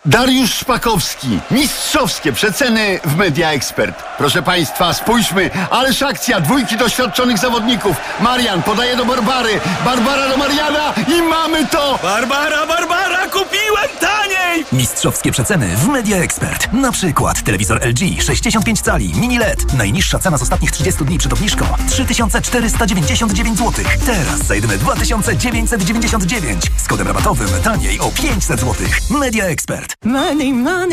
Dariusz Szpakowski. Mistrzowskie przeceny w Media Expert. Proszę Państwa, spójrzmy. Ależ akcja, dwójki doświadczonych zawodników. Marian podaje do Barbary. Barbara do Mariana i mamy to! Barbara, kupiłem taniej! Mistrzowskie przeceny w Media Expert. Na przykład telewizor LG 65 cali, mini LED. Najniższa cena z ostatnich 30 dni przed obniżką 3499 zł. Teraz za jedyne 2999. Z kodem rabatowym taniej o 500 zł. Media Expert. Money.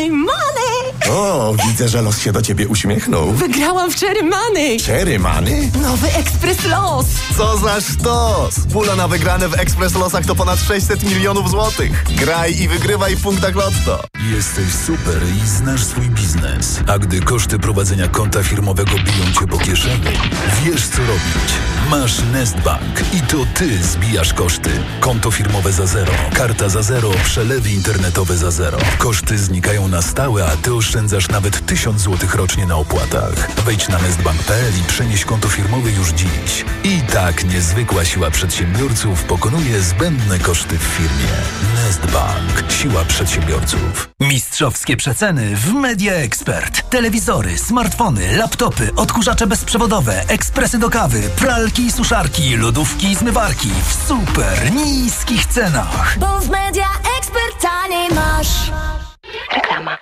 O, widzę, że los się do ciebie uśmiechnął. Wygrałam w Cherry Money. Cherry Money? Nowy Ekspres Los. Co za sztos! Pula na wygrane w Ekspres Losach to ponad 600 milionów złotych. Graj i wygrywaj w punktach Lotto. Jesteś super i znasz swój biznes. A gdy koszty prowadzenia konta firmowego biją cię po kieszeni, wiesz co robić. Masz Nestbank i to ty zbijasz koszty. Konto firmowe za zero, karta za zero, przelewy internetowe za zero. Koszty znikają na stałe, a ty oszczędzasz nawet 1000 zł rocznie na opłatach. Wejdź na nestbank.pl i przenieś konto firmowe już dziś. I tak niezwykła siła przedsiębiorców pokonuje zbędne koszty w firmie. Nestbank. Siła przedsiębiorców. Mistrzowskie przeceny w Media Expert. Telewizory, smartfony, laptopy, odkurzacze bezprzewodowe, ekspresy do kawy, pralki i suszarki, lodówki i zmywarki w super niskich cenach. Bo w Media Expert taniej masz. Reklama.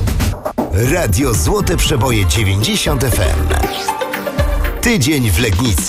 Radio Złote Przeboje 90 FM. Tydzień w Legnicy.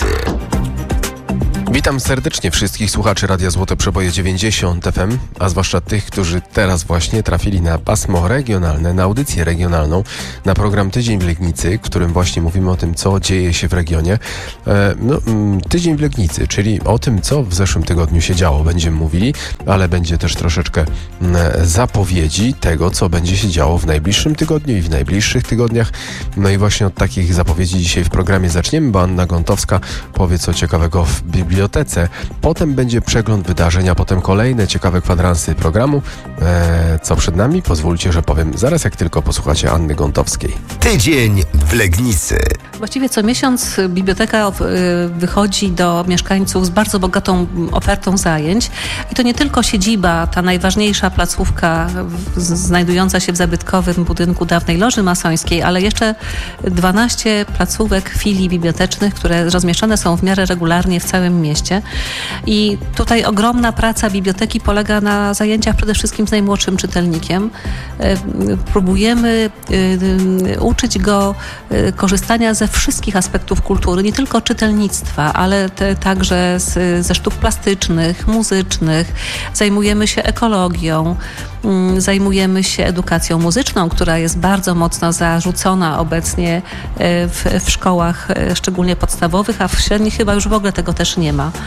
Witam serdecznie wszystkich słuchaczy Radia Złote Przeboje 90 FM, a zwłaszcza tych, którzy teraz właśnie trafili na pasmo regionalne, na audycję regionalną, na program Tydzień w Legnicy, w którym właśnie mówimy o tym, co dzieje się w regionie. Tydzień w Legnicy, czyli o tym, co w zeszłym tygodniu się działo, będziemy mówili, ale będzie też troszeczkę zapowiedzi tego, co będzie się działo w najbliższym tygodniu i w najbliższych tygodniach. No i właśnie od takich zapowiedzi dzisiaj w programie zaczniemy, bo Anna Gontowska powie co ciekawego w bibliotece. Potem będzie przegląd wydarzeń, a potem kolejne ciekawe kwadransy programu. Co przed nami? Pozwólcie, że powiem zaraz, jak tylko posłuchacie Anny Gontowskiej. Tydzień w Legnicy. Właściwie co miesiąc biblioteka wychodzi do mieszkańców z bardzo bogatą ofertą zajęć. I to nie tylko siedziba, ta najważniejsza placówka znajdująca się w zabytkowym budynku dawnej Loży Masońskiej, ale jeszcze 12 placówek filii bibliotecznych, które rozmieszczone są w miarę regularnie w całym mieście. I tutaj ogromna praca biblioteki polega na zajęciach przede wszystkim z najmłodszym czytelnikiem. Próbujemy uczyć go korzystania ze wszystkich aspektów kultury, nie tylko czytelnictwa, ale także ze sztuk plastycznych, muzycznych. Zajmujemy się ekologią, zajmujemy się edukacją muzyczną, która jest bardzo mocno zarzucona obecnie w szkołach, szczególnie podstawowych, a w średnich chyba już w ogóle tego też nie ma.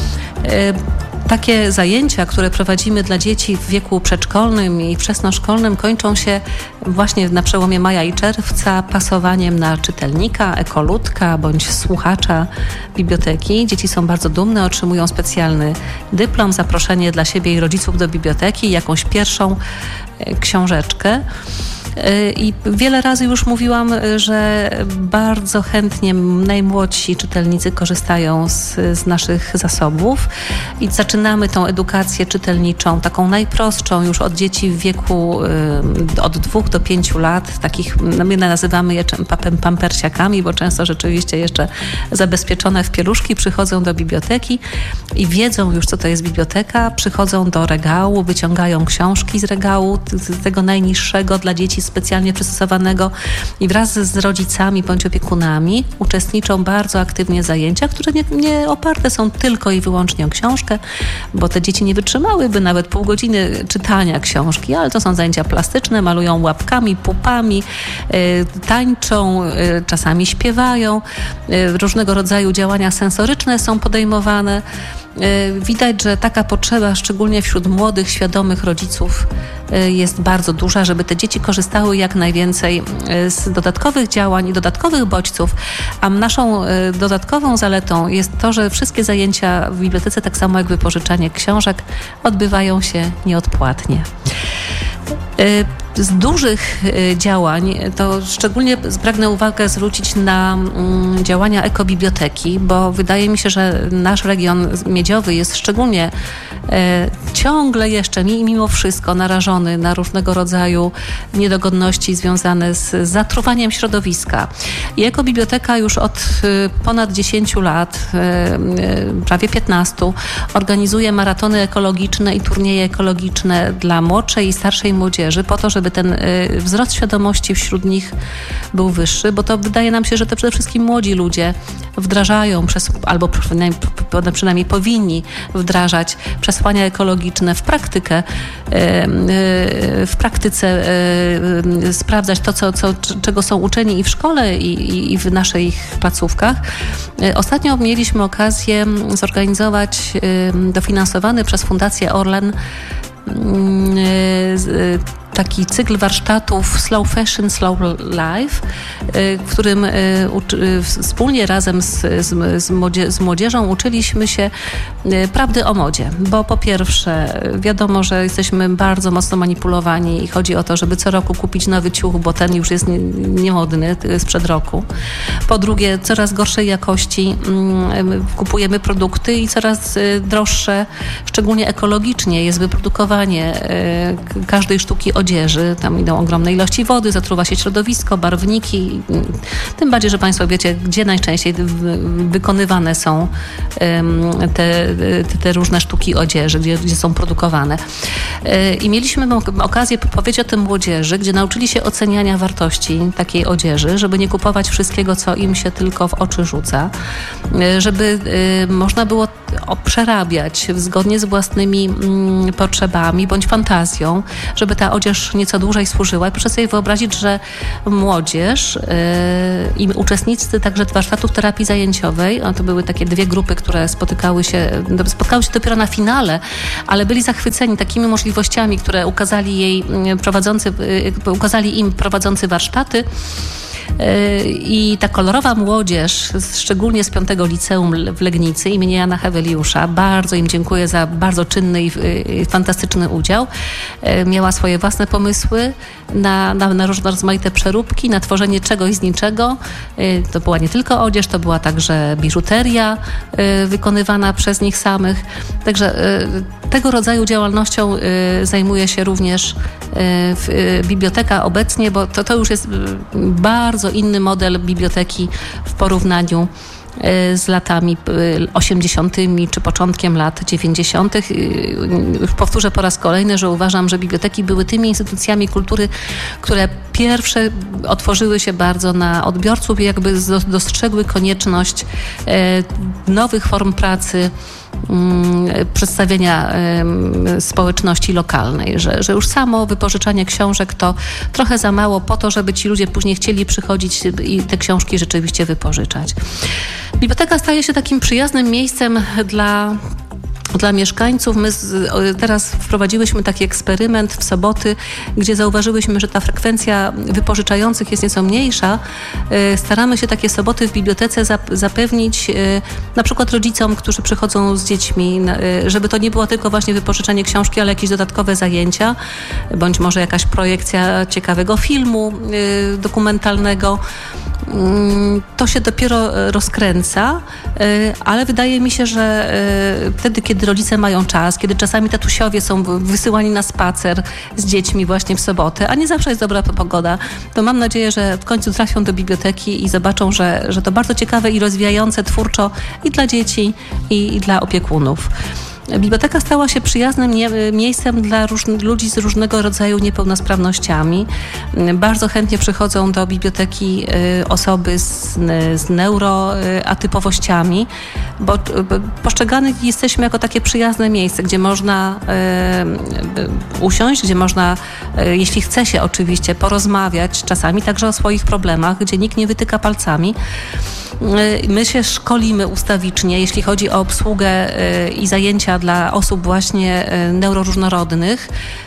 Takie zajęcia, które prowadzimy dla dzieci w wieku przedszkolnym i wczesnoszkolnym, kończą się właśnie na przełomie maja i czerwca pasowaniem na czytelnika, ekoludka bądź słuchacza biblioteki. Dzieci są bardzo dumne, otrzymują specjalny dyplom, zaproszenie dla siebie i rodziców do biblioteki, jakąś pierwszą książeczkę. I wiele razy już mówiłam, że bardzo chętnie najmłodsi czytelnicy korzystają z naszych zasobów i zaczynamy tą edukację czytelniczą, taką najprostszą już od dzieci w wieku od 2 do 5 lat, takich, my nazywamy je pampersiakami, bo często rzeczywiście jeszcze zabezpieczone w pieluszki przychodzą do biblioteki i wiedzą już, co to jest biblioteka, przychodzą do regału, wyciągają książki z regału, tego najniższego dla dzieci specjalnie przystosowanego i wraz z rodzicami bądź opiekunami uczestniczą bardzo aktywnie w zajęciach, które nie oparte są tylko i wyłącznie o książkę, bo te dzieci nie wytrzymałyby nawet pół godziny czytania książki, ale to są zajęcia plastyczne, malują łapkami, pupami, tańczą, czasami śpiewają, różnego rodzaju działania sensoryczne są podejmowane. Widać, że taka potrzeba, szczególnie wśród młodych, świadomych rodziców, jest bardzo duża, żeby te dzieci korzystały jak najwięcej z dodatkowych działań i dodatkowych bodźców, a naszą dodatkową zaletą jest to, że wszystkie zajęcia w bibliotece, tak samo jak wypożyczanie książek, odbywają się nieodpłatnie. Z dużych działań to szczególnie pragnę uwagę zwrócić na działania ekobiblioteki, bo wydaje mi się, że nasz region miedziowy jest szczególnie ciągle jeszcze mimo wszystko narażony na różnego rodzaju niedogodności związane z zatruwaniem środowiska. I ekobiblioteka już od ponad 10 lat, prawie 15, organizuje maratony ekologiczne i turnieje ekologiczne dla młodszej i starszej młodzieży po to, żeby ten wzrost świadomości wśród nich był wyższy, bo to wydaje nam się, że to przede wszystkim młodzi ludzie wdrażają albo przynajmniej powinni wdrażać przesłania ekologiczne w praktyce sprawdzać to, czego są uczeni i w szkole, i w naszych placówkach. Ostatnio mieliśmy okazję zorganizować dofinansowany przez Fundację Orlen taki cykl warsztatów Slow Fashion, Slow Life, w którym wspólnie razem z młodzieżą uczyliśmy się prawdy o modzie. Bo po pierwsze wiadomo, że jesteśmy bardzo mocno manipulowani i chodzi o to, żeby co roku kupić nowy ciuch, bo ten już jest niemodny sprzed roku. Po drugie, coraz gorszej jakości kupujemy produkty i coraz droższe, szczególnie ekologicznie jest wyprodukowanie każdej sztuki odzieży. Tam idą ogromne ilości wody, zatruwa się środowisko, barwniki. Tym bardziej, że Państwo wiecie, gdzie najczęściej wykonywane są te różne sztuki odzieży, gdzie są produkowane. I mieliśmy okazję powiedzieć o tym młodzieży, gdzie nauczyli się oceniania wartości takiej odzieży, żeby nie kupować wszystkiego, co im się tylko w oczy rzuca, żeby można było przerabiać zgodnie z własnymi potrzebami bądź fantazją, żeby ta odzież nieco dłużej służyła. I proszę sobie wyobrazić, że młodzież i uczestnicy także warsztatów terapii zajęciowej, to były takie dwie grupy, które spotkały się dopiero na finale, ale byli zachwyceni takimi możliwościami, które ukazali im prowadzący warsztaty. I ta kolorowa młodzież, szczególnie z 5. liceum w Legnicy imienia Jana Heweliusza, bardzo im dziękuję za bardzo czynny i fantastyczny udział. Miała swoje własne pomysły na różne rozmaite przeróbki, na tworzenie czegoś z niczego. To była nie tylko odzież, to była także biżuteria wykonywana przez nich samych. Także tego rodzaju działalnością zajmuje się również biblioteka obecnie, bo to już jest bardzo inny model biblioteki w porównaniu z latami 80. czy początkiem lat 90. Powtórzę po raz kolejny, że uważam, że biblioteki były tymi instytucjami kultury, które pierwsze otworzyły się bardzo na odbiorców i jakby dostrzegły konieczność nowych form pracy, przedstawienia społeczności lokalnej, że już samo wypożyczanie książek to trochę za mało po to, żeby ci ludzie później chcieli przychodzić i te książki rzeczywiście wypożyczać. Biblioteka staje się takim przyjaznym miejscem dla mieszkańców. My teraz wprowadziłyśmy taki eksperyment w soboty, gdzie zauważyłyśmy, że ta frekwencja wypożyczających jest nieco mniejsza. Staramy się takie soboty w bibliotece zapewnić na przykład rodzicom, którzy przychodzą z dziećmi, żeby to nie było tylko właśnie wypożyczenie książki, ale jakieś dodatkowe zajęcia, bądź może jakaś projekcja ciekawego filmu dokumentalnego. To się dopiero rozkręca, ale wydaje mi się, że wtedy, kiedy rodzice mają czas, kiedy czasami tatusiowie są wysyłani na spacer z dziećmi właśnie w sobotę, a nie zawsze jest dobra pogoda, to mam nadzieję, że w końcu trafią do biblioteki i zobaczą, że to bardzo ciekawe i rozwijające twórczo i dla dzieci, i dla opiekunów. Biblioteka stała się przyjaznym miejscem dla ludzi z różnego rodzaju niepełnosprawnościami. Bardzo chętnie przychodzą do biblioteki osoby z neuroatypowościami, bo postrzegani jesteśmy jako takie przyjazne miejsce, gdzie można usiąść, gdzie można, jeśli chce się oczywiście, porozmawiać czasami także o swoich problemach, gdzie nikt nie wytyka palcami. My się szkolimy ustawicznie, jeśli chodzi o obsługę i zajęcia dla osób właśnie neuroróżnorodnych.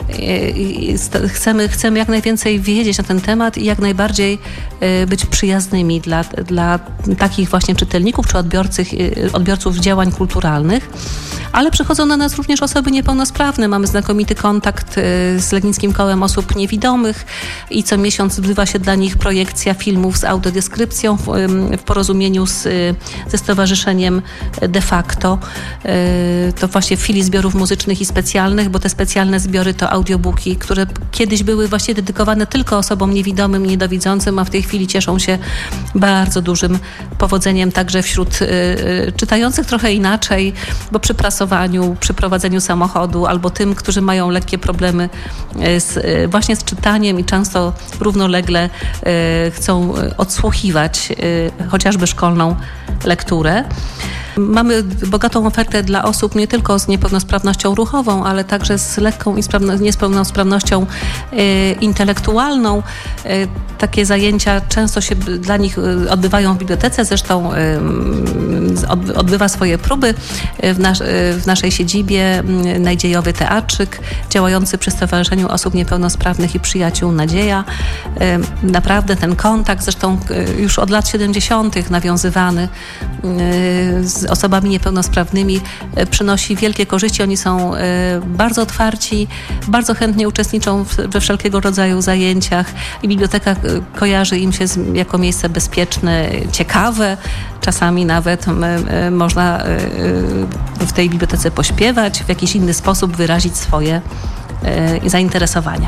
Chcemy jak najwięcej wiedzieć na ten temat i jak najbardziej być przyjaznymi dla takich właśnie czytelników czy odbiorców działań kulturalnych. Ale przychodzą do nas również osoby niepełnosprawne. Mamy znakomity kontakt z Legnickim Kołem Osób Niewidomych i co miesiąc odbywa się dla nich projekcja filmów z audiodeskrypcją w porozumieniu ze Stowarzyszeniem De Facto. To właśnie w filii zbiorów muzycznych i specjalnych, bo te specjalne zbiory to audiobooki, które kiedyś były właśnie dedykowane tylko osobom niewidomym i niedowidzącym, a w tej chwili cieszą się bardzo dużym powodzeniem także wśród czytających trochę inaczej, bo przy prasowaniu, przy prowadzeniu samochodu albo tym, którzy mają lekkie problemy właśnie z czytaniem i często równolegle chcą odsłuchiwać chociażby szkolną lekturę. Mamy bogatą ofertę dla osób nie tylko z niepełnosprawnością ruchową, ale także z lekką niepełnosprawnością intelektualną. Takie zajęcia często się dla nich odbywają w bibliotece, zresztą odbywa swoje próby w naszej siedzibie Nadziejowy Teatrzyk, działający przy Stowarzyszeniu Osób Niepełnosprawnych i Przyjaciół Nadzieja. Naprawdę ten kontakt, zresztą już od lat 70. nawiązywany z osobami niepełnosprawnymi, przynosi wielkie korzyści. Oni są bardzo otwarci, bardzo chętnie uczestniczą we wszelkiego rodzaju zajęciach i biblioteka kojarzy im się jako miejsce bezpieczne, ciekawe. Czasami nawet można w tej bibliotece pośpiewać, w jakiś inny sposób wyrazić swoje zainteresowania.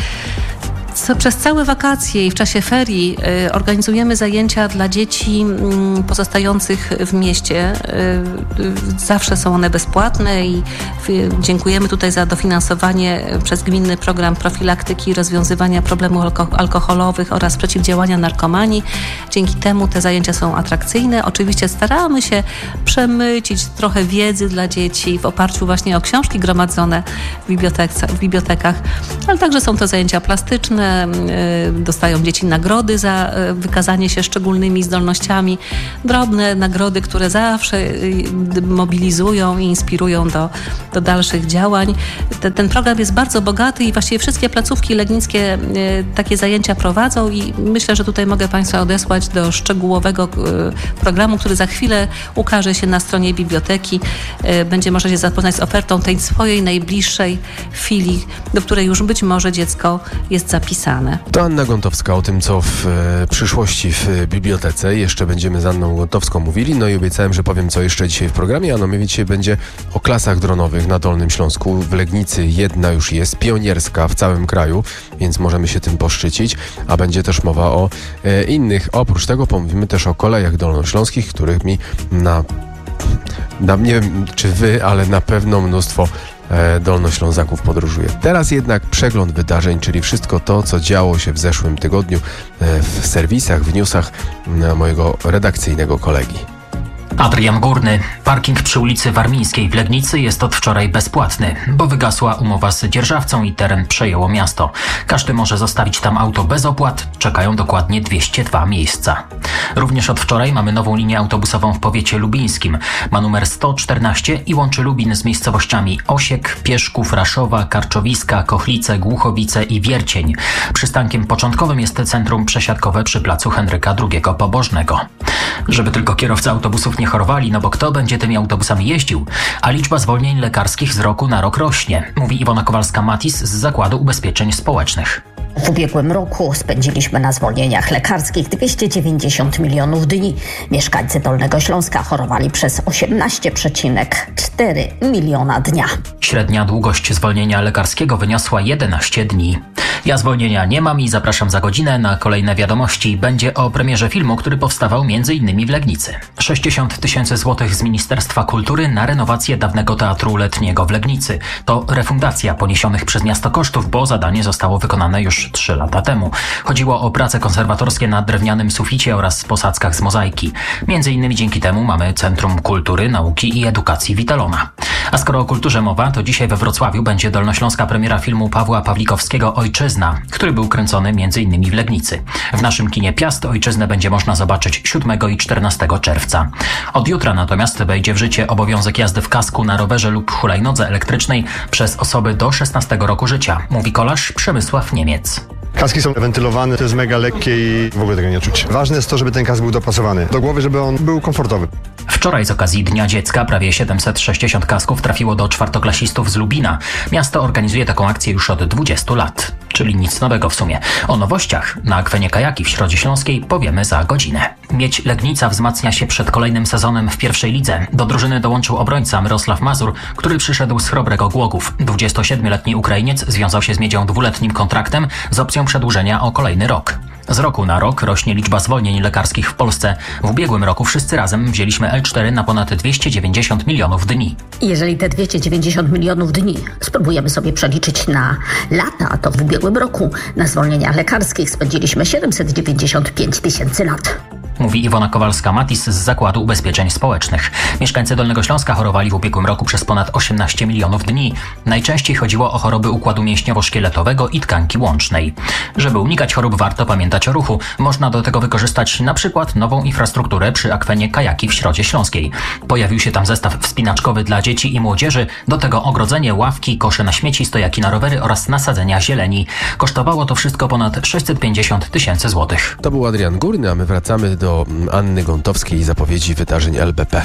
Przez całe wakacje i w czasie ferii organizujemy zajęcia dla dzieci pozostających w mieście. Zawsze są one bezpłatne i dziękujemy tutaj za dofinansowanie przez gminny program profilaktyki i rozwiązywania problemów alkoholowych oraz przeciwdziałania narkomanii. Dzięki temu te zajęcia są atrakcyjne. Oczywiście staramy się przemycić trochę wiedzy dla dzieci w oparciu właśnie o książki gromadzone w bibliotekach, ale także są to zajęcia plastyczne. Dostają dzieci nagrody za wykazanie się szczególnymi zdolnościami. Drobne nagrody, które zawsze mobilizują i inspirują do dalszych działań. Ten program jest bardzo bogaty i właściwie wszystkie placówki legnickie takie zajęcia prowadzą i myślę, że tutaj mogę Państwa odesłać do szczegółowego programu, który za chwilę ukaże się na stronie biblioteki. Będzie można się zapoznać z ofertą tej swojej najbliższej filii, do której już być może dziecko jest zapisane. To Anna Gontowska o tym, co w przyszłości w bibliotece. Jeszcze będziemy z Anną Gontowską mówili. No i obiecałem, że powiem, co jeszcze dzisiaj w programie, a mianowicie będzie o klasach dronowych na Dolnym Śląsku. W Legnicy jedna już jest, pionierska w całym kraju, więc możemy się tym poszczycić, a będzie też mowa o innych. Oprócz tego pomówimy też o kolejach dolnośląskich, których mi nie wiem, czy wy, ale na pewno mnóstwo Dolnoślązaków podróżuje. Teraz jednak przegląd wydarzeń, czyli wszystko to, co działo się w zeszłym tygodniu w serwisach, w newsach mojego redakcyjnego kolegi. Adrian Górny. Parking przy ulicy Warmińskiej w Legnicy jest od wczoraj bezpłatny, bo wygasła umowa z dzierżawcą i teren przejęło miasto. Każdy może zostawić tam auto bez opłat. Czekają dokładnie 202 miejsca. Również od wczoraj mamy nową linię autobusową w powiecie lubińskim. Ma numer 114 i łączy Lubin z miejscowościami Osiek, Pieszków, Raszowa, Karczowiska, Kochlice, Głuchowice i Wiercień. Przystankiem początkowym jest centrum przesiadkowe przy placu Henryka II Pobożnego. Żeby tylko kierowcy autobusów nie chorowali, no bo kto będzie tymi autobusami jeździł? A liczba zwolnień lekarskich z roku na rok rośnie, mówi Iwona Kowalska-Matis z Zakładu Ubezpieczeń Społecznych. W ubiegłym roku spędziliśmy na zwolnieniach lekarskich 290 milionów dni. Mieszkańcy Dolnego Śląska chorowali przez 18,4 miliona dnia. Średnia długość zwolnienia lekarskiego wyniosła 11 dni. Ja zwolnienia nie mam i zapraszam za godzinę na kolejne wiadomości. Będzie o premierze filmu, który powstawał m.in. w Legnicy. 60 000 złotych z Ministerstwa Kultury na renowację dawnego Teatru Letniego w Legnicy. To refundacja poniesionych przez miasto kosztów, bo zadanie zostało wykonane już 3 lata temu. Chodziło o prace konserwatorskie na drewnianym suficie oraz posadzkach z mozaiki. Między innymi dzięki temu mamy Centrum Kultury, Nauki i Edukacji Witalona. A skoro o kulturze mowa, to dzisiaj we Wrocławiu będzie dolnośląska premiera filmu Pawła Pawlikowskiego Ojczyzna. Ojczyzna, który był kręcony m.in. w Legnicy. W naszym kinie Piast Ojczyznę będzie można zobaczyć 7 i 14 czerwca. Od jutra natomiast wejdzie w życie obowiązek jazdy w kasku na rowerze lub hulajnodze elektrycznej przez osoby do 16 roku życia, mówi kolarz Przemysław Niemiec. Kaski są wentylowane, to jest mega lekkie i w ogóle tego nie czuć. Ważne jest to, żeby ten kask był dopasowany do głowy, żeby on był komfortowy. Wczoraj z okazji Dnia Dziecka prawie 760 kasków trafiło do czwartoklasistów z Lubina. Miasto organizuje taką akcję już od 20 lat, czyli nic nowego w sumie. O nowościach na akwenie Kajaki w Środzie Śląskiej powiemy za godzinę. Miedź Legnica wzmacnia się przed kolejnym sezonem w pierwszej lidze. Do drużyny dołączył obrońca Mirosław Mazur, który przyszedł z Chrobrego Głogów. 27-letni Ukrainiec związał się z Miedzią 2-letnim kontraktem z opcją przedłużenia o kolejny rok. Z roku na rok rośnie liczba zwolnień lekarskich w Polsce. W ubiegłym roku wszyscy razem wzięliśmy L4 na ponad 290 milionów dni. Jeżeli te 290 milionów dni spróbujemy sobie przeliczyć na lata, to w ubiegłym roku na zwolnieniach lekarskich spędziliśmy 795 tysięcy lat. Mówi Iwona Kowalska-Matis z Zakładu Ubezpieczeń Społecznych. Mieszkańcy Dolnego Śląska chorowali w ubiegłym roku przez ponad 18 milionów dni. Najczęściej chodziło o choroby układu mięśniowo-szkieletowego i tkanki łącznej. Żeby unikać chorób, warto pamiętać o ruchu. Można do tego wykorzystać na przykład nową infrastrukturę przy akwenie Kajaki w Środzie Śląskiej. Pojawił się tam zestaw wspinaczkowy dla dzieci i młodzieży, do tego ogrodzenie, ławki, kosze na śmieci, stojaki na rowery oraz nasadzenia zieleni. Kosztowało to wszystko ponad 650 tysięcy złotych. To był Adrian Górny, a my wracamy do Anny Gątowskiej i zapowiedzi wydarzeń LBP.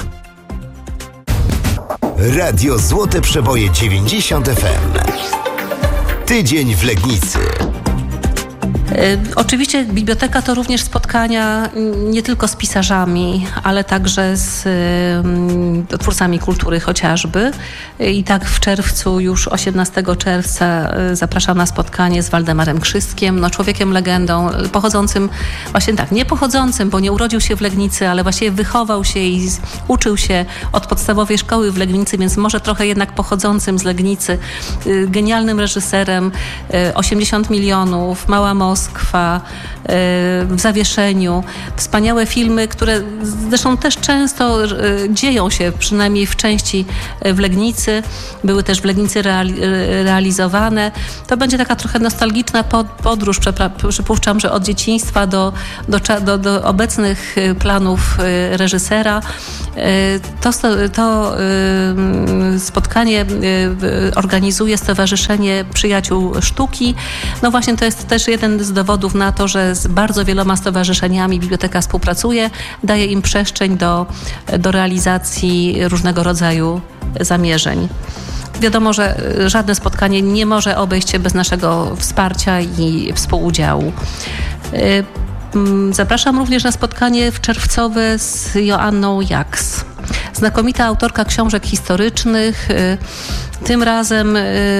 Radio Złote Przeboje 90 FM. Tydzień w Legnicy. Oczywiście biblioteka to również spotkania nie tylko z pisarzami, ale także z twórcami kultury chociażby. I tak w czerwcu, już 18 czerwca zapraszam na spotkanie z Waldemarem Krzystkiem, człowiekiem legendą, pochodzącym, właśnie tak, nie pochodzącym, bo nie urodził się w Legnicy, ale właściwie wychował się i uczył się od podstawowej szkoły w Legnicy, więc może trochę jednak pochodzącym z Legnicy. Genialnym reżyserem, 80 milionów, Mała Moskwa, W zawieszeniu. Wspaniałe filmy, które zresztą też często dzieją się, przynajmniej w części w Legnicy. Były też w Legnicy realizowane. To będzie taka trochę nostalgiczna podróż, przypuszczam, że od dzieciństwa do obecnych planów reżysera. To spotkanie organizuje Stowarzyszenie Przyjaciół Sztuki. No właśnie to jest też jeden z dowodów na to, że z bardzo wieloma stowarzyszeniami biblioteka współpracuje, daje im przestrzeń do realizacji różnego rodzaju zamierzeń. Wiadomo, że żadne spotkanie nie może obejść się bez naszego wsparcia i współudziału. Zapraszam również na spotkanie czerwcowe z Joanną Jaks. Znakomita autorka książek historycznych. Tym razem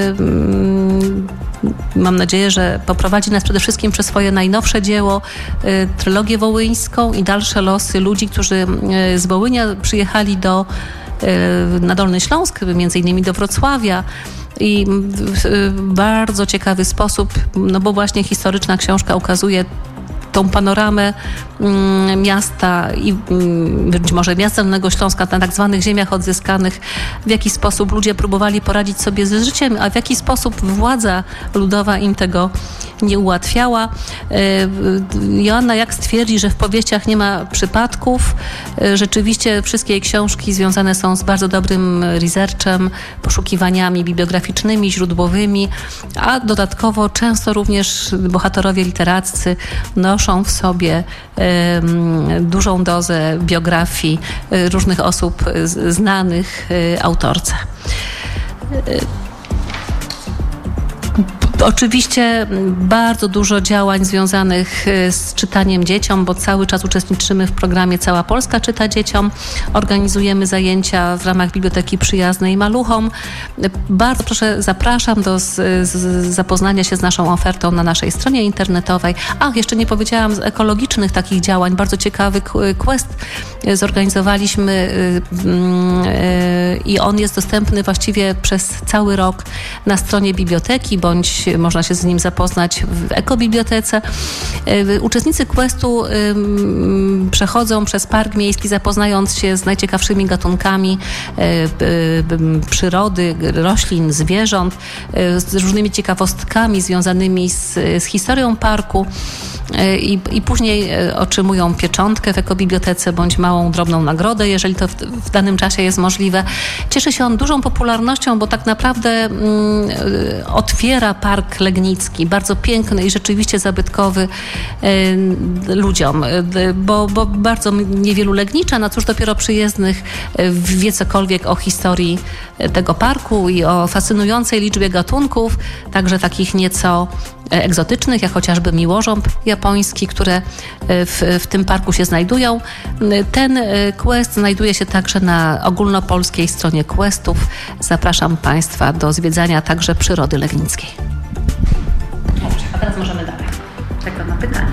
mam nadzieję, że poprowadzi nas przede wszystkim przez swoje najnowsze dzieło, trylogię wołyńską i dalsze losy ludzi, którzy z Wołynia przyjechali na Dolny Śląsk, między innymi do Wrocławia. I w bardzo ciekawy sposób, bo właśnie historyczna książka ukazuje tą panoramę miasta i być może miasta Dolnego Śląska na tak zwanych ziemiach odzyskanych, w jaki sposób ludzie próbowali poradzić sobie z życiem, a w jaki sposób władza ludowa im tego nie ułatwiała. Joanna Jak twierdzi, że w powieściach nie ma przypadków. Rzeczywiście wszystkie jej książki związane są z bardzo dobrym researchem, poszukiwaniami bibliograficznymi, źródłowymi, a dodatkowo często również bohaterowie literaccy noszą w sobie dużą dozę biografii różnych osób znanych autorce. Oczywiście bardzo dużo działań związanych z czytaniem dzieciom, bo cały czas uczestniczymy w programie Cała Polska czyta dzieciom. Organizujemy zajęcia w ramach Biblioteki Przyjaznej Maluchom. Bardzo proszę, zapraszam do zapoznania się z naszą ofertą na naszej stronie internetowej. Jeszcze nie powiedziałam z ekologicznych takich działań. Bardzo ciekawy quest zorganizowaliśmy i on jest dostępny właściwie przez cały rok na stronie biblioteki bądź można się z nim zapoznać w ekobibliotece. Uczestnicy questu przechodzą przez Park Miejski, zapoznając się z najciekawszymi gatunkami przyrody, roślin, zwierząt, z różnymi ciekawostkami związanymi z historią parku. I później otrzymują pieczątkę w ekobibliotece bądź małą, drobną nagrodę, jeżeli to w danym czasie jest możliwe. Cieszy się on dużą popularnością, bo tak naprawdę otwiera Park Legnicki, bardzo piękny i rzeczywiście zabytkowy ludziom, bo bardzo niewielu Legniczan, a cóż dopiero przyjezdnych, wie cokolwiek o historii tego parku i o fascynującej liczbie gatunków, także takich nieco egzotycznych, jak chociażby miłożąb japoński, które w tym parku się znajdują. Ten quest znajduje się także na ogólnopolskiej stronie questów. Zapraszam Państwa do zwiedzania także przyrody legnickiej. Dobrze, a teraz możemy dalej. Czekam na pytanie.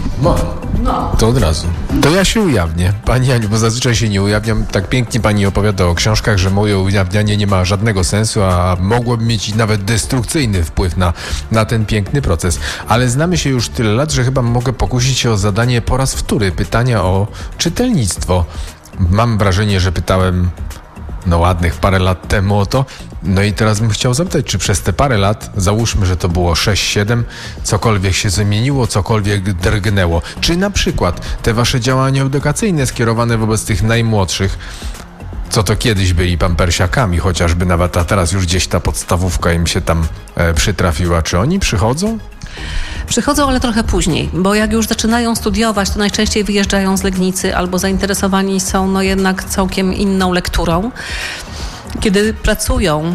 To od razu. To ja się ujawnię. Pani Aniu, bo zazwyczaj się nie ujawniam. Tak pięknie pani opowiada o książkach, że moje ujawnianie nie ma żadnego sensu, a mogłoby mieć nawet destrukcyjny wpływ na ten piękny proces. Ale znamy się już tyle lat, że chyba mogę pokusić się o zadanie po raz wtóry pytania o czytelnictwo. Mam wrażenie, że pytałem ładnych parę lat temu o to. No i teraz bym chciał zapytać, czy przez te parę lat, załóżmy, że to było 6-7, cokolwiek się zmieniło, cokolwiek drgnęło. Czy na przykład te wasze działania edukacyjne skierowane wobec tych najmłodszych, co to kiedyś byli pampersiakami chociażby nawet, a teraz już gdzieś ta podstawówka im się tam przytrafiła. Czy oni przychodzą? Przychodzą, ale trochę później, bo jak już zaczynają studiować, to najczęściej wyjeżdżają z Legnicy albo zainteresowani są jednak całkiem inną lekturą. Kiedy pracują,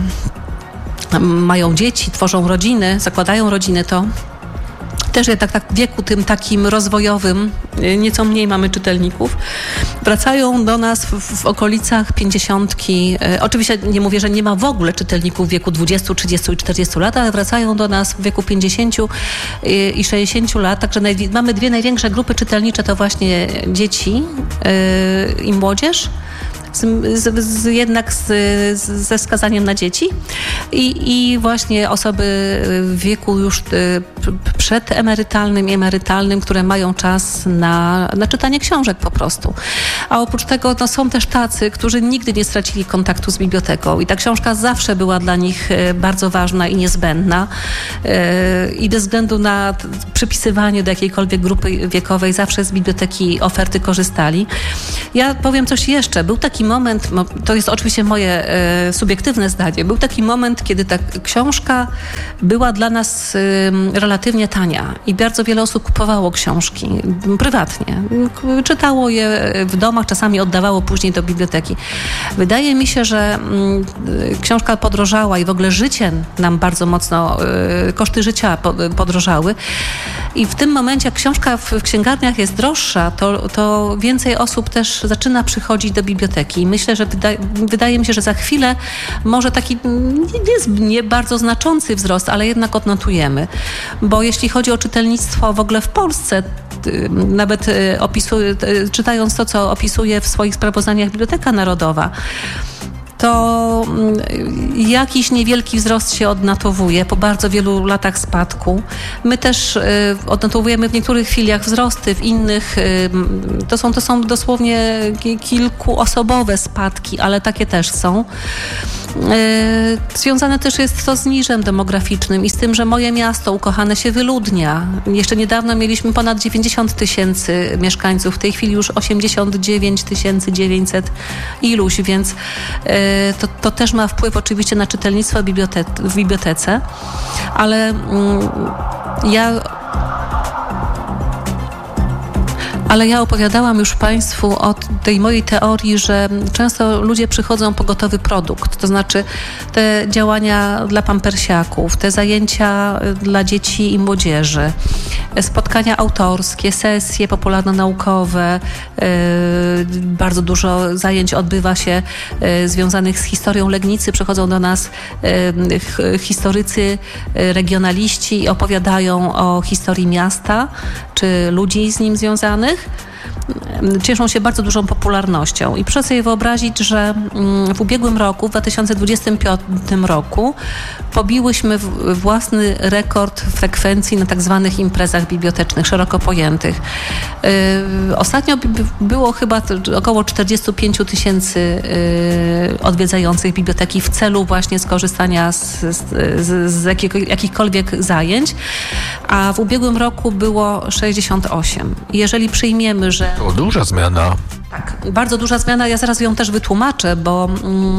mają dzieci, tworzą rodziny, zakładają rodziny, to też jednak tak w wieku tym takim rozwojowym, nieco mniej mamy czytelników, wracają do nas w okolicach 50. Oczywiście nie mówię, że nie ma w ogóle czytelników w wieku 20, 30 i 40 lat, ale wracają do nas w wieku 50 i 60 lat. Także mamy dwie największe grupy czytelnicze, to właśnie dzieci i młodzież. Jednak ze wskazaniem na dzieci i właśnie osoby w wieku już przedemerytalnym i emerytalnym, które mają czas na czytanie książek po prostu. A oprócz tego są też tacy, którzy nigdy nie stracili kontaktu z biblioteką i ta książka zawsze była dla nich bardzo ważna i niezbędna i bez względu na przypisywanie do jakiejkolwiek grupy wiekowej zawsze z biblioteki oferty korzystali. Ja powiem coś jeszcze. Był taki moment, to jest oczywiście moje subiektywne zdanie, był taki moment, kiedy ta książka była dla nas relatywnie tania i bardzo wiele osób kupowało książki prywatnie. Czytało je w domach, czasami oddawało później do biblioteki. Wydaje mi się, że książka podrożała i w ogóle życie nam bardzo mocno, koszty życia podrożały i w tym momencie, jak książka w księgarniach jest droższa, to więcej osób też zaczyna przychodzić do biblioteki. I myślę, że wydaje mi się, że za chwilę może taki nie bardzo znaczący wzrost, ale jednak odnotujemy. Bo jeśli chodzi o czytelnictwo w ogóle w Polsce, nawet czytając to, co opisuje w swoich sprawozdaniach Biblioteka Narodowa, to jakiś niewielki wzrost się odnotowuje po bardzo wielu latach spadku. My też odnotowujemy w niektórych filiach wzrosty, w innych to są dosłownie kilkuosobowe spadki, ale takie też są. Związane też jest to z niżem demograficznym i z tym, że moje miasto ukochane się wyludnia. Jeszcze niedawno mieliśmy ponad 90 000 mieszkańców, w tej chwili już 89 900 iluś, więc to też ma wpływ oczywiście na czytelnictwo w bibliotece, ale ja opowiadałam już Państwu o tej mojej teorii, że często ludzie przychodzą po gotowy produkt, to znaczy te działania dla pampersiaków, te zajęcia dla dzieci i młodzieży, spotkania autorskie, sesje popularno-naukowe, bardzo dużo zajęć odbywa się związanych z historią Legnicy. Przychodzą do nas historycy, regionaliści i opowiadają o historii miasta czy ludzi z nim związanych. cieszą się bardzo dużą popularnością. I proszę sobie wyobrazić, że w ubiegłym roku, w 2025 roku pobiłyśmy własny rekord frekwencji na tak zwanych imprezach bibliotecznych, szeroko pojętych. Ostatnio było chyba około 45 000 odwiedzających biblioteki w celu właśnie skorzystania z jakichkolwiek zajęć, a w ubiegłym roku było 68. Jeżeli przyjmiemy, że... To duża zmiana. Tak, bardzo duża zmiana. Ja zaraz ją też wytłumaczę, bo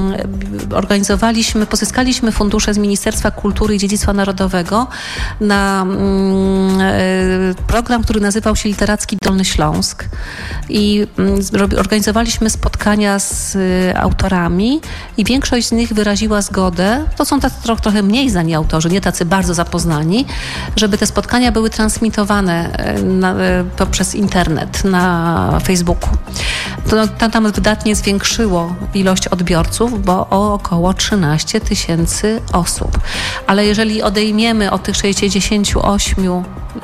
pozyskaliśmy fundusze z Ministerstwa Kultury i Dziedzictwa Narodowego na program, który nazywał się Literacki Dolny Śląsk i organizowaliśmy spotkania z autorami i większość z nich wyraziła zgodę, to są trochę mniej znani autorzy, nie tacy bardzo zapoznani, żeby te spotkania były transmitowane poprzez internet na Facebooku. To tam wydatnie zwiększyło ilość odbiorców, bo o około 13 000 osób. Ale jeżeli odejmiemy od tych 68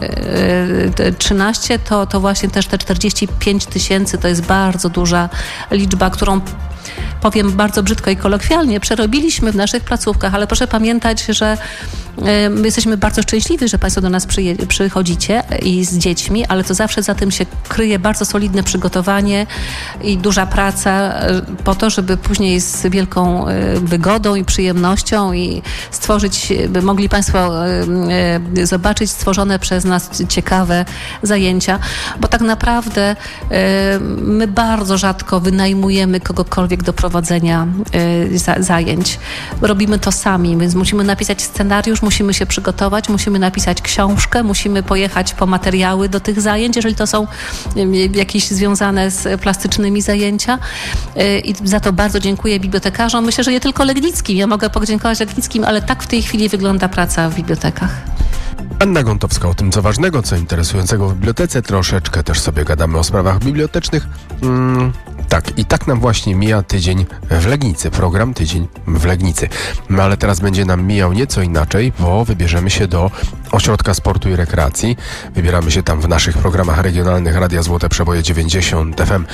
13, to właśnie też te 45 000 to jest bardzo duża liczba, którą, powiem bardzo brzydko i kolokwialnie, przerobiliśmy w naszych placówkach, ale proszę pamiętać, że my jesteśmy bardzo szczęśliwi, że Państwo do nas przychodzicie i z dziećmi, ale to zawsze za tym się kryje bardzo solidne przygotowanie i duża praca po to, żeby później z wielką wygodą i przyjemnością i stworzyć, by mogli Państwo zobaczyć stworzone przez nas ciekawe zajęcia, bo tak naprawdę my bardzo rzadko wynajmujemy kogokolwiek do prowadzenia zajęć. Robimy to sami, więc musimy napisać scenariusz, musimy się przygotować, musimy napisać książkę, musimy pojechać po materiały do tych zajęć, jeżeli to są jakieś związane z plastycznymi zajęcia. I za to bardzo dziękuję bibliotekarzom. Myślę, że nie tylko legnickim. Ja mogę podziękować legnickim, ale tak w tej chwili wygląda praca w bibliotekach. Anna Gątowska o tym, co ważnego, co interesującego w bibliotece. Troszeczkę też sobie gadamy o sprawach bibliotecznych. Tak, i tak nam właśnie mija tydzień w Legnicy, program Tydzień w Legnicy. No ale teraz będzie nam mijał nieco inaczej, bo wybierzemy się do Ośrodka Sportu i Rekreacji. Wybieramy się tam w naszych programach regionalnych Radia Złote Przeboje 90 FM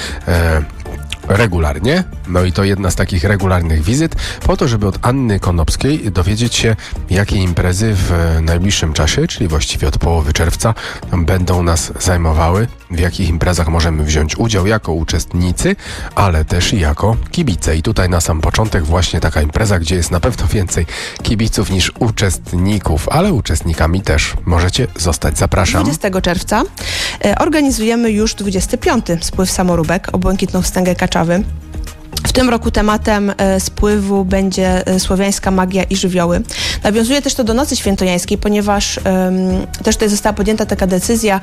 regularnie. No i to jedna z takich regularnych wizyt po to, żeby od Anny Konopskiej dowiedzieć się, jakie imprezy w najbliższym czasie, czyli właściwie od połowy czerwca, będą nas zajmowały, w jakich imprezach możemy wziąć udział jako uczestnicy, ale też i jako kibice. I tutaj na sam początek właśnie taka impreza, gdzie jest na pewno więcej kibiców niż uczestników, ale uczestnikami też możecie zostać. Zapraszam. 20 czerwca organizujemy już 25. spływ samoróbek o Błękitną Wstęgę Kaczawy. W tym roku tematem spływu będzie słowiańska magia i żywioły. Nawiązuje też to do Nocy Świętojańskiej, ponieważ też tutaj została podjęta taka decyzja,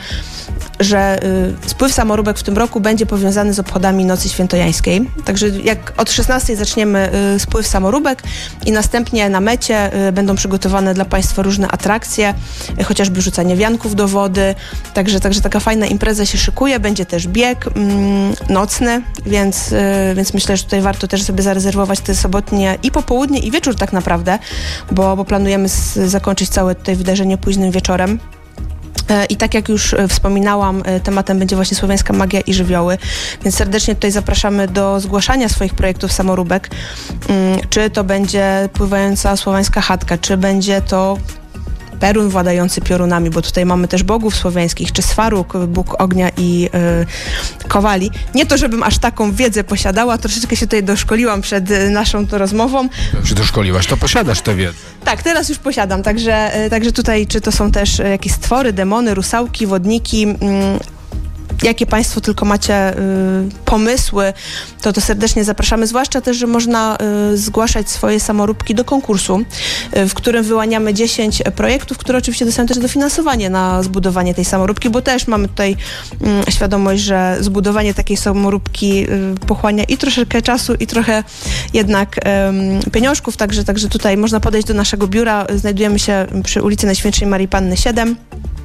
że spływ samoróbek w tym roku będzie powiązany z obchodami Nocy Świętojańskiej. Także jak od 16 zaczniemy spływ samoróbek i następnie na mecie będą przygotowane dla Państwa różne atrakcje, chociażby rzucanie wianków do wody. Także taka fajna impreza się szykuje. Będzie też bieg nocny, więc myślę, że tutaj warto też sobie zarezerwować te sobotnie i popołudnie i wieczór tak naprawdę, bo planujemy zakończyć całe tutaj wydarzenie późnym wieczorem. I tak jak już wspominałam, tematem będzie właśnie słowiańska magia i żywioły, więc serdecznie tutaj zapraszamy do zgłaszania swoich projektów samoróbek. Czy to będzie pływająca słowiańska chatka, czy będzie to Perun władający piorunami, bo tutaj mamy też bogów słowiańskich, czy Swaruk, bóg ognia i kowali. Nie to, żebym aż taką wiedzę posiadała, troszeczkę się tutaj doszkoliłam przed naszą to rozmową. Się doszkoliłaś, to posiadasz tę wiedzę. Tak, teraz już posiadam, także tutaj czy to są też jakieś stwory, demony, rusałki, wodniki, jakie Państwo tylko macie pomysły, to serdecznie zapraszamy. Zwłaszcza też, że można zgłaszać swoje samoróbki do konkursu, w którym wyłaniamy 10 projektów, które oczywiście dostają też dofinansowanie na zbudowanie tej samoróbki, bo też mamy tutaj świadomość, że zbudowanie takiej samoróbki pochłania i troszeczkę czasu, i trochę jednak pieniążków, także tutaj można podejść do naszego biura. Znajdujemy się przy ulicy Najświętszej Marii Panny 7.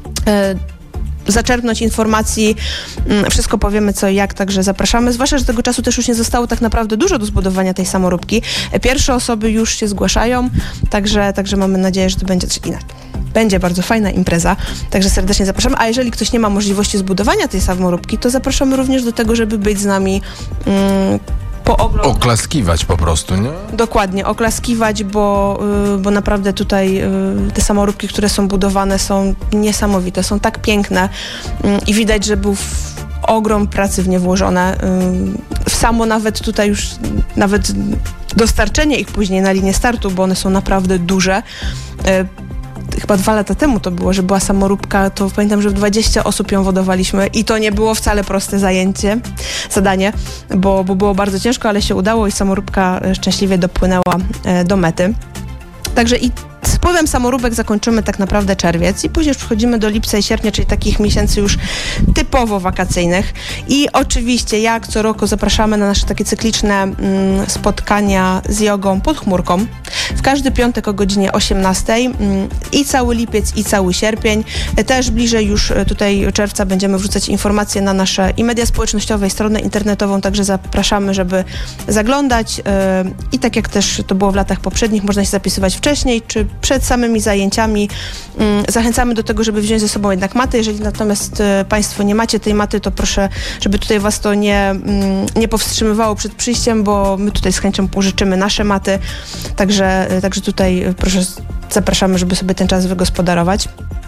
Zaczerpnąć informacji, wszystko powiemy co i jak, także zapraszamy. Zwłaszcza, że tego czasu też już nie zostało tak naprawdę dużo do zbudowania tej samoróbki. Pierwsze osoby już się zgłaszają, także mamy nadzieję, że to będzie coś inaczej. będzie bardzo fajna impreza, także serdecznie zapraszamy. A jeżeli ktoś nie ma możliwości zbudowania tej samoróbki, to zapraszamy również do tego, żeby być z nami oklaskiwać po prostu, nie? Dokładnie, oklaskiwać, bo naprawdę tutaj te samoróbki, które są budowane, są niesamowite, są tak piękne i widać, że był ogrom pracy w nie włożone. Samo nawet tutaj już, nawet dostarczenie ich później na linię startu, bo one są naprawdę duże. Chyba 2 lata temu to było, że była samoróbka, to pamiętam, że w 20 osób ją wodowaliśmy i to nie było wcale proste zadanie, bo było bardzo ciężko, ale się udało i samoróbka szczęśliwie dopłynęła do mety. Także i z pływem samoróbek zakończymy tak naprawdę czerwiec i później już przechodzimy do lipca i sierpnia, czyli takich miesięcy już typowo wakacyjnych. I oczywiście jak co roku zapraszamy na nasze takie cykliczne spotkania z jogą pod chmurką. W każdy piątek o godzinie 18 i cały lipiec i cały sierpień. Też bliżej już tutaj czerwca będziemy wrzucać informacje na nasze i media społecznościowe, i stronę internetową, także zapraszamy, żeby zaglądać i tak jak też to było w latach poprzednich, można się zapisywać wcześniej czy przed samymi zajęciami. Zachęcamy do tego, żeby wziąć ze sobą jednak matę. Jeżeli natomiast Państwo nie macie tej maty, to proszę, żeby tutaj Was to nie powstrzymywało przed przyjściem, bo my tutaj z chęcią pożyczymy nasze maty. Także tutaj proszę, zapraszamy, żeby sobie ten czas wygospodarować.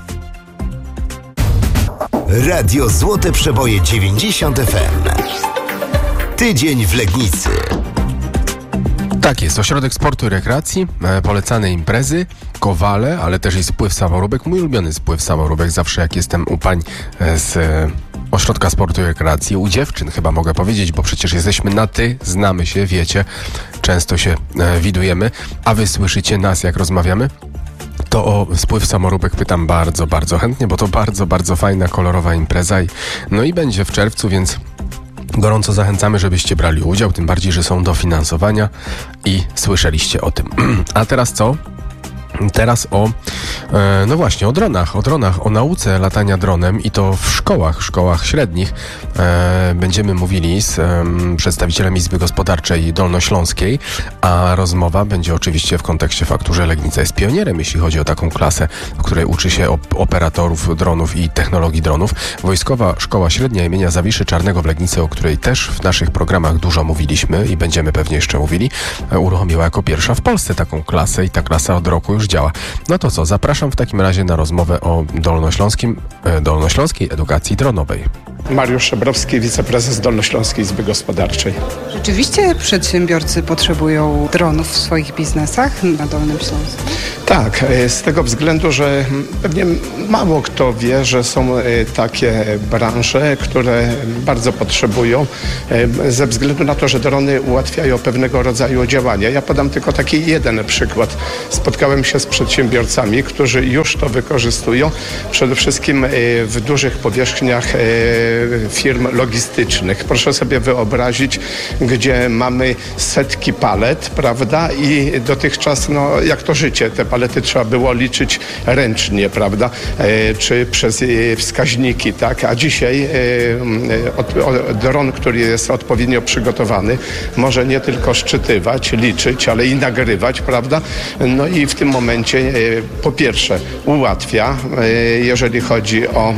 Radio Złote Przeboje 90 FM. Tydzień w Legnicy. Tak jest, Ośrodek Sportu i Rekreacji, polecane imprezy, kowale, ale też i spływ samoróbek. Mój ulubiony spływ samoróbek, zawsze jak jestem u pań z Ośrodka Sportu i Rekreacji, u dziewczyn chyba mogę powiedzieć, bo przecież jesteśmy na ty, znamy się, wiecie, często się widujemy, a wy słyszycie nas, jak rozmawiamy. To o spływ samoróbek pytam bardzo, bardzo chętnie, bo to bardzo, bardzo fajna, kolorowa impreza i będzie w czerwcu, więc gorąco zachęcamy, żebyście brali udział, tym bardziej, że są dofinansowania i słyszeliście o tym. A teraz co? Teraz no właśnie, o dronach, o nauce latania dronem i to w szkołach średnich. Będziemy mówili z przedstawicielem Izby Gospodarczej Dolnośląskiej, a rozmowa będzie oczywiście w kontekście faktu, że Legnica jest pionierem, jeśli chodzi o taką klasę, w której uczy się operatorów dronów i technologii dronów. Wojskowa Szkoła Średnia imienia Zawiszy Czarnego w Legnicy, o której też w naszych programach dużo mówiliśmy i będziemy pewnie jeszcze mówili, uruchomiła jako pierwsza w Polsce taką klasę i ta klasa od roku już działa. No to co, zapraszam w takim razie na rozmowę o Dolnośląskiej Edukacji Dronowej. Mariusz Szebrowski, wiceprezes Dolnośląskiej Izby Gospodarczej. Rzeczywiście przedsiębiorcy potrzebują dronów w swoich biznesach na Dolnym Śląsku? Tak, z tego względu, że pewnie mało kto wie, że są takie branże, które bardzo potrzebują ze względu na to, że drony ułatwiają pewnego rodzaju działania. Ja podam tylko taki jeden przykład. Spotkałem się z przedsiębiorcami, którzy już to wykorzystują, przede wszystkim w dużych powierzchniach firm logistycznych. Proszę sobie wyobrazić, gdzie mamy setki palet, prawda? I dotychczas, no jak to życie, te palety trzeba było liczyć ręcznie, prawda? Czy przez wskaźniki, tak? A dzisiaj dron, który jest odpowiednio przygotowany, może nie tylko szczytywać, liczyć, ale i nagrywać, prawda? No i w tym momencie po pierwsze ułatwia, jeżeli chodzi o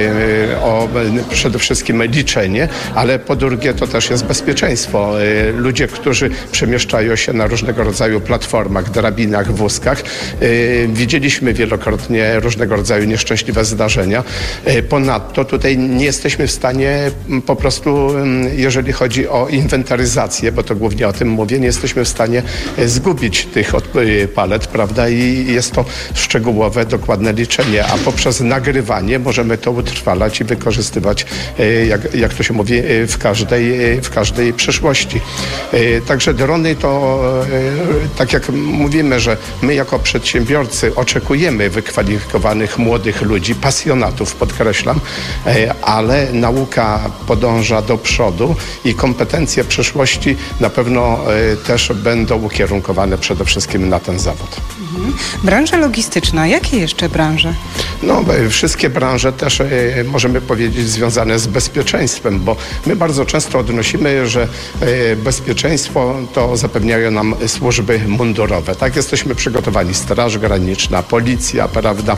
przede wszystkim liczenie, ale po drugie to też jest bezpieczeństwo. Ludzie, którzy przemieszczają się na różnego rodzaju platformach, drabinach, wózkach, widzieliśmy wielokrotnie różnego rodzaju nieszczęśliwe zdarzenia. Ponadto tutaj nie jesteśmy w stanie po prostu, jeżeli chodzi o inwentaryzację, bo to głównie o tym mówię, nie jesteśmy w stanie zgubić tych palet, prawda? I jest to szczegółowe, dokładne liczenie, a poprzez nagrywanie możemy to utrwalać i wykorzystywać, jak to się mówi, w każdej przyszłości. Także drony to, tak jak mówimy, że my jako przedsiębiorcy oczekujemy wykwalifikowanych młodych ludzi, pasjonatów, podkreślam, ale nauka podąża do przodu i kompetencje przyszłości na pewno też będą ukierunkowane przede wszystkim na ten zawód. Branża logistyczna. Jakie jeszcze branże? Wszystkie branże też możemy powiedzieć związane z bezpieczeństwem, bo my bardzo często odnosimy, że bezpieczeństwo to zapewniają nam służby mundurowe. Tak, jesteśmy przygotowani, Straż Graniczna, Policja, prawda,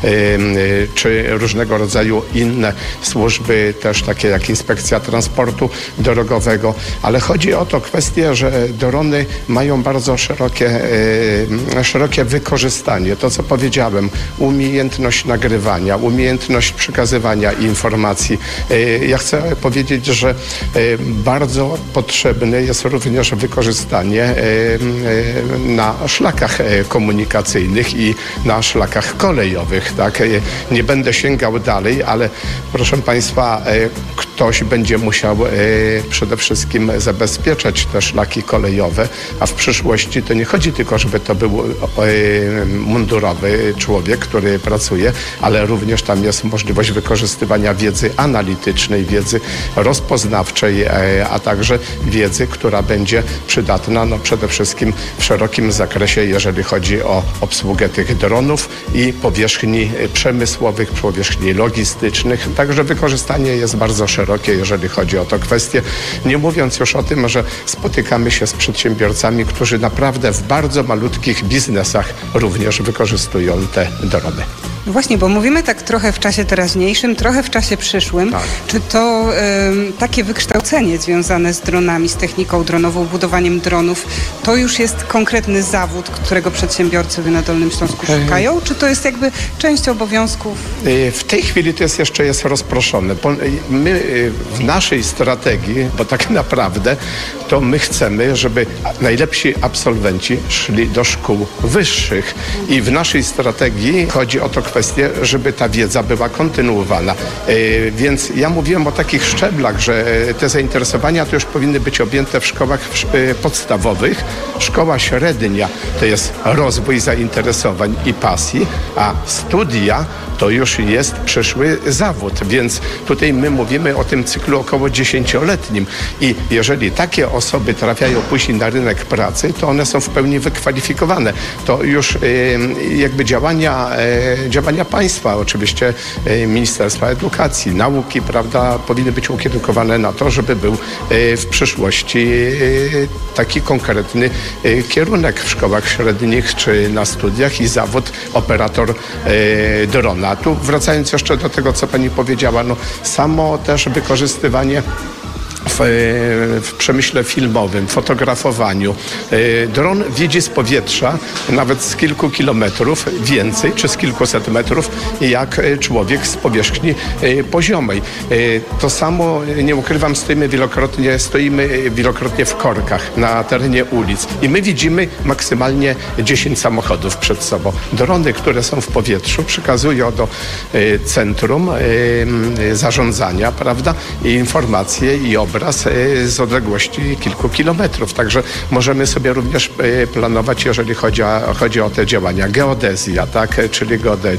czy różnego rodzaju inne służby, też takie jak Inspekcja Transportu Drogowego, ale chodzi o to kwestię, że drony mają bardzo szerokie wykorzystanie. To, co powiedziałem, umiejętność nagrywania, umiejętność przekazywania informacji. Ja chcę powiedzieć, że bardzo potrzebne jest również wykorzystanie na szlakach komunikacyjnych i na szlakach kolejowych. Tak? Nie będę sięgał dalej, ale proszę Państwa, ktoś będzie musiał przede wszystkim zabezpieczać te szlaki kolejowe, a w przyszłości to nie chodzi tylko, żeby to był mundurowy człowiek, który pracuje, ale również tam jest możliwość wykorzystywania wiedzy analitycznej, wiedzy rozpoznawczej, a także wiedzy, która będzie przydatna przede wszystkim w szerokim zakresie, jeżeli chodzi o obsługę tych dronów i powierzchni przemysłowych, powierzchni logistycznych. Także wykorzystanie jest bardzo szerokie, jeżeli chodzi o tę kwestię. Nie mówiąc już o tym, że spotykamy się z przedsiębiorcami, którzy naprawdę w bardzo malutkich biznesach również wykorzystują te drony. No właśnie, bo mówimy tak trochę w czasie teraźniejszym, trochę w czasie przyszłym. Tak. Czy to takie wykształcenie związane z dronami, z techniką dronową, budowaniem dronów, to już jest konkretny zawód, którego przedsiębiorcy na Dolnym Śląsku szukają? Czy to jest jakby część obowiązków? W tej chwili to jeszcze jest rozproszone. My w naszej strategii, bo tak naprawdę to my chcemy, żeby najlepsi absolwenci szli do szkół wyższych i w naszej strategii chodzi o to kwestię, żeby ta wiedza była kontynuowana. Więc ja mówiłem o takich szczeblach, że te zainteresowania to już powinny być objęte w szkołach podstawowych. Szkoła średnia to jest rozwój zainteresowań i pasji, a studia to już jest przyszły zawód, więc tutaj my mówimy o tym cyklu około 10-letnim i jeżeli takie osoby trafiają później na rynek pracy, to one są w pełni wykwalifikowane. To już jakby działania państwa, oczywiście Ministerstwa Edukacji, Nauki, prawda, powinny być ukierunkowane na to, żeby był w przyszłości taki konkretny kierunek w szkołach średnich czy na studiach i zawód operator drona. Tu wracając jeszcze do tego, co pani powiedziała, samo też wykorzystywanie w przemyśle filmowym, fotografowaniu. Dron widzi z powietrza nawet z kilku kilometrów więcej, czy z kilkuset metrów, jak człowiek z powierzchni poziomej. To samo, nie ukrywam, stoimy wielokrotnie w korkach na terenie ulic i my widzimy maksymalnie 10 samochodów przed sobą. Drony, które są w powietrzu, przekazują do centrum zarządzania, prawda, i informacje i obraz z odległości kilku kilometrów. Także możemy sobie również planować, jeżeli chodzi o te działania. Geodezja, tak, czyli